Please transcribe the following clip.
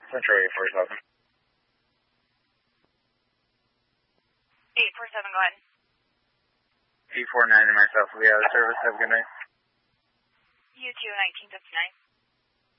Central 847. 847, go ahead. 849 to myself. We have a service. Have a good night. You too, 1959.